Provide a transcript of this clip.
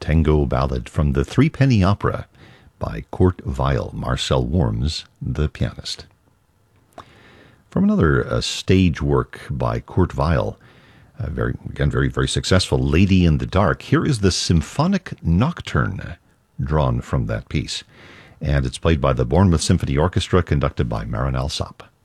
tango ballad from the Threepenny Opera by Kurt Weill, Marcel Worms, the pianist. From another stage work by Kurt Weill, very successful, Lady in the Dark, here is the Symphonic Nocturne drawn from that piece. And it's played by the Bournemouth Symphony Orchestra, conducted by Marin Alsop.